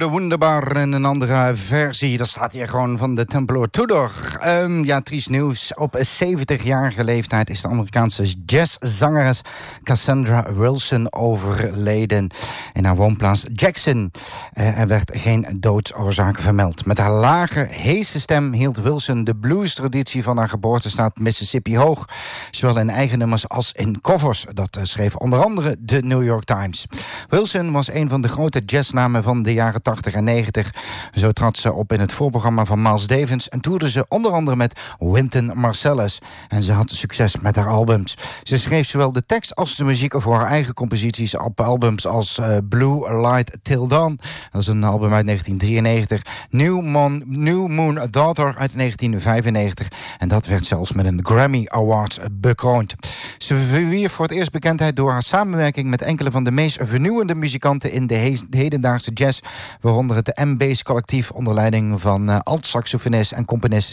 Wunderbar in een andere versie. Dat staat hier gewoon van de Templo Tudor. Triest nieuws. Op 70-jarige leeftijd is de Amerikaanse jazzzangeres Cassandra Wilson overleden in haar woonplaats Jackson. Er werd geen doodsoorzaak vermeld. Met haar lage, heese stem hield Wilson de blues-traditie van haar geboortestaat Mississippi hoog. Zowel in eigen nummers als in covers. Dat schreef onder andere de New York Times. Wilson was een van de grote jazznamen van de jaren 80 en 90. Zo trad ze op in het voorprogramma van Miles Davis en toerde ze onder andere met Wynton Marsalis. En ze had succes met haar albums. Ze schreef zowel de tekst als de muziek voor haar eigen composities op albums als Blue Light Till Dawn. Dat is een album uit 1993. New Moon Daughter uit 1995. En dat werd zelfs met een Grammy Award bekroond. Ze verwierf voor het eerst bekendheid door haar samenwerking met enkele van de meest vernieuwende muzikanten in de hedendaagse jazz, waaronder het M-Bass collectief onder leiding van alt-saxofonist en componist